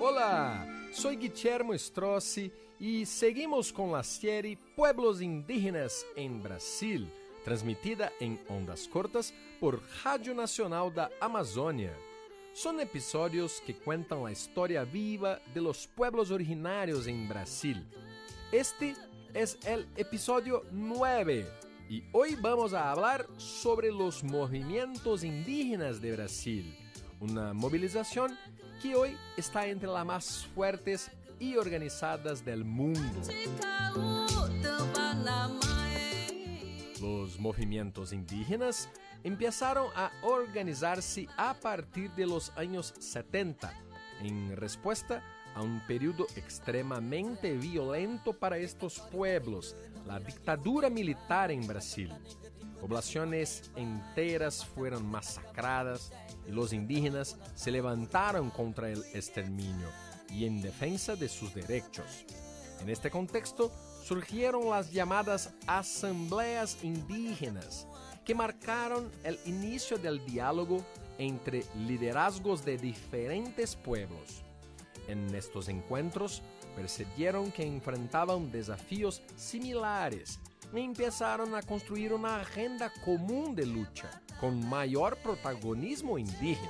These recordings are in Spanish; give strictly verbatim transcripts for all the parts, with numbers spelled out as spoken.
Hola, soy Guillermo Strozzi y seguimos con la serie Pueblos Indígenas en Brasil, transmitida en ondas cortas por Radio Nacional da Amazônia. Son episodios que cuentan la historia viva de los pueblos originarios en Brasil. Este es el episodio nueve y hoy vamos a hablar sobre los movimientos indígenas de Brasil, una movilización que hoy está entre las más fuertes y organizadas del mundo. Los movimientos indígenas empezaron a organizarse a partir de los años setenta, en respuesta a un periodo extremadamente violento para estos pueblos, la dictadura militar en Brasil. Poblaciones enteras fueron masacradas y los indígenas se levantaron contra el exterminio y en defensa de sus derechos. En este contexto surgieron las llamadas asambleas indígenas, que marcaron el inicio del diálogo entre liderazgos de diferentes pueblos. En estos encuentros percibieron que enfrentaban desafíos similares y empezaron a construir una agenda común de lucha con mayor protagonismo indígena.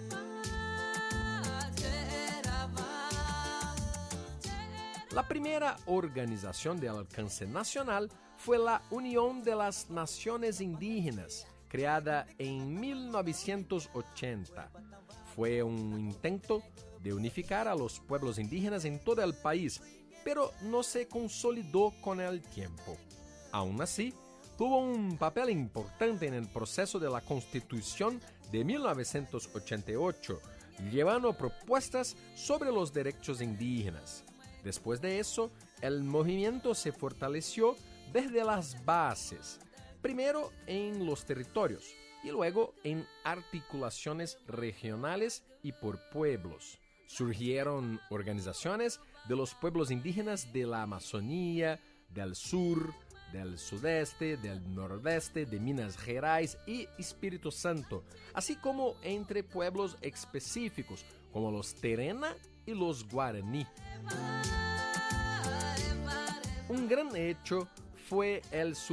La primera organización de alcance nacional fue la Unión de las Naciones Indígenas, creada en mil novecientos ochenta. Fue un intento de unificar a los pueblos indígenas en todo el país, pero no se consolidó con el tiempo. Aún así, tuvo un papel importante en el proceso de la Constitución de mil novecientos ochenta y ocho, llevando propuestas sobre los derechos indígenas. Después de eso, el movimiento se fortaleció desde las bases, primero en los territorios y luego en articulaciones regionales y por pueblos. Surgieron organizaciones de los pueblos indígenas de la Amazonía, del sur, del sudeste, del nordeste, de Minas Gerais y Espíritu Santo, así como entre pueblos específicos como los Terena y los Guaraní. Un gran hecho fue el